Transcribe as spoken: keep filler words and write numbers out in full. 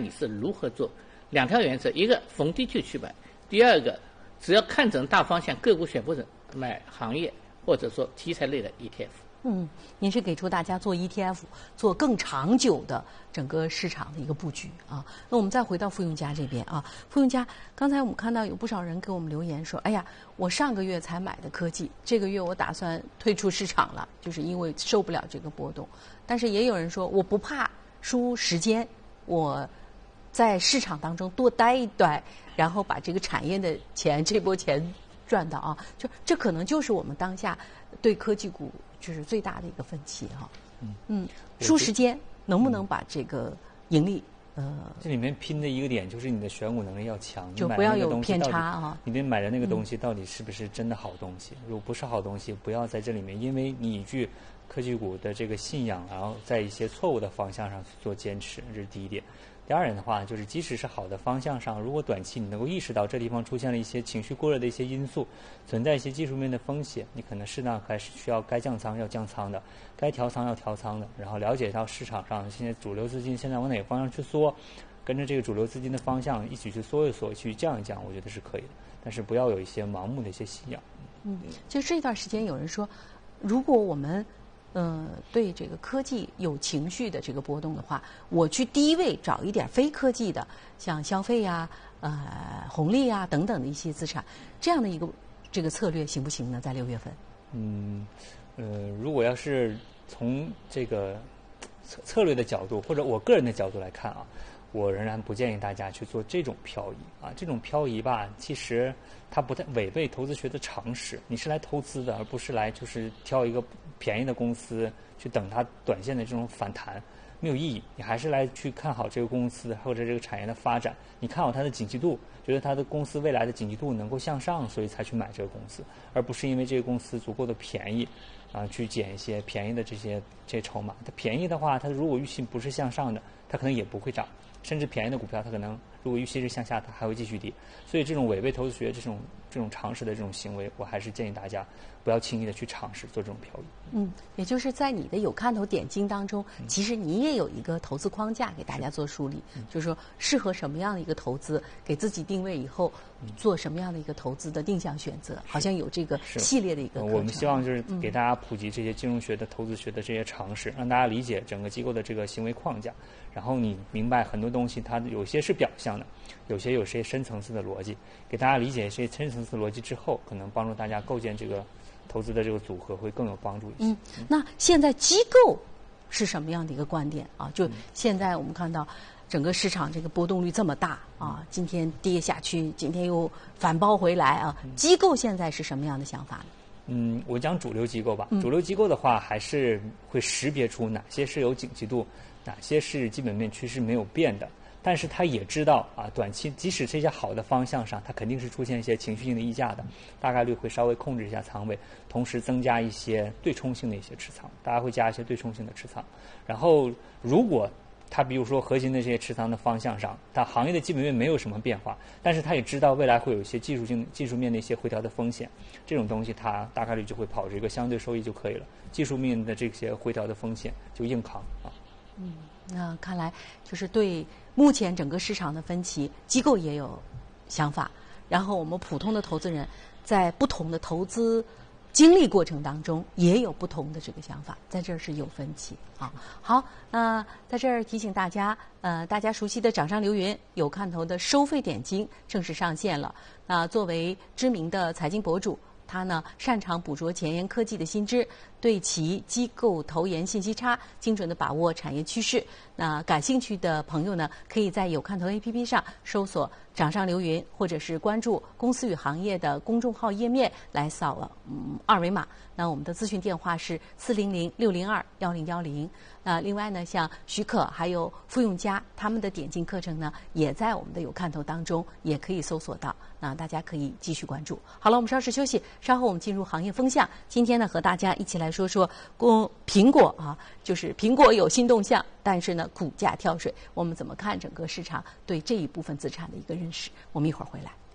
你是如何做。两条原则，一个逢低就去买，第二个只要看准大方向，个股选不准，买行业或者说题材类的 E T F。 嗯，您是给出大家做 E T F， 做更长久的整个市场的一个布局啊。那我们再回到傅永嘉这边啊，傅永嘉，刚才我们看到有不少人给我们留言说，哎呀，我上个月才买的科技，这个月我打算退出市场了，就是因为受不了这个波动。但是也有人说，我不怕输时间，我在市场当中多待一待，然后把这个产业的钱，这波钱赚到啊，就这可能就是我们当下对科技股就是最大的一个分歧哈、啊。嗯嗯，输时间能不能把这个盈利？呃， 这里面拼的一个点就是你的选股能力要强， 就不要有偏差啊。 你得买的那个东西到底是不是真的好东西？如果不是好东西，不要在这里面，因为你依据科技股的这个信仰，然后在一些错误的方向上去做坚持，这是第一点。第二点的话，就是即使是好的方向上，如果短期你能够意识到这地方出现了一些情绪过热的一些因素，存在一些技术面的风险，你可能适当还是需要该降仓要降仓的，该调仓要调仓的，然后了解到市场上现在主流资金现在往哪个方向去缩，跟着这个主流资金的方向一起去缩一缩，去降一降，我觉得是可以的，但是不要有一些盲目的一些信仰。 嗯，就这一段时间有人说，如果我们呃，对这个科技有情绪的这个波动的话，我去低位找一点非科技的，像消费呀、呃红利啊等等的一些资产，这样的一个这个策略行不行呢？在六月份？ 嗯，呃，如果要是从这个策策略的角度，或者我个人的角度来看啊，我仍然不建议大家去做这种漂移啊。这种漂移吧，其实它不太违背投资学的常识。你是来投资的，而不是来就是挑一个便宜的公司去等它短线的这种反弹，没有意义。你还是来去看好这个公司或者这个产业的发展，你看好它的景气度，觉得它的公司未来的景气度能够向上，所以才去买这个公司，而不是因为这个公司足够的便宜啊，去捡一些便宜的这些这些筹码。它便宜的话，它如果预期不是向上的，它可能也不会涨。甚至便宜的股票，它可能如果预期是向下，它还会继续跌。所以这种违背投资学这种这种常识的这种行为，我还是建议大家不要轻易的去尝试做这种漂移。 嗯，也就是在你的有看头点睛当中，其实你也有一个投资框架给大家做梳理，嗯、就是说适合什么样的一个投资，给自己定位以后、嗯、做什么样的一个投资的定向选择，好像有这个系列的一个课程。 我们希望就是给大家普及这些金融学的、投资学的这些常识，让大家理解整个机构的这个行为框架。然后你明白很多东西，它有些是表象的，有些有些深层次的逻辑。给大家理解这些深层次逻辑之后，可能帮助大家构建这个投资的这个组合会更有帮助一些。 嗯，那现在机构是什么样的一个观点啊？就现在我们看到整个市场这个波动率这么大啊，今天跌下去，今天又反包回来啊，机构现在是什么样的想法呢？ 嗯，我讲主流机构吧。嗯、主流机构的话，还是会识别出哪些是有景气度，哪些是基本面趋势没有变的。但是他也知道啊，短期即使这些好的方向上，它肯定是出现一些情绪性的溢价的，大概率会稍微控制一下仓位，同时增加一些对冲性的一些持仓，大家会加一些对冲性的持仓。然后，如果它比如说核心的这些持仓的方向上，它行业的基本面没有什么变化，但是它也知道未来会有一些技术性、技术面的一些回调的风险，这种东西它大概率就会跑这个相对收益就可以了，技术面的这些回调的风险就硬扛啊。 嗯，那看来就是对目前整个市场的分歧，机构也有想法，然后我们普通的投资人在不同的投资经历过程当中也有不同的这个想法，在这儿是有分歧啊。好，那在这儿提醒大家，呃，大家熟悉的掌上流云有看头的收费点睛正式上线了。那作为知名的财经博主，他呢擅长捕捉前沿科技的新知，对其机构投研信息差精准地把握产业趋势。那感兴趣的朋友呢，可以在有看头 A P P 上搜索掌上流云，或者是关注公司与行业的公众号页面来扫嗯二维码。那我们的咨询电话是四零零六零二幺零幺零。那另外呢，像许可还有傅永嘉他们的点睛课程呢，也在我们的有看头当中也可以搜索到。那大家可以继续关注。好了，我们稍事休息，稍后我们进入行业风向。今天呢，和大家一起来说说公苹果啊，就是苹果有新动向，但是呢，股价跳水，我们怎么看整个市场对这一部分资产的一个认识？我们一会儿回来。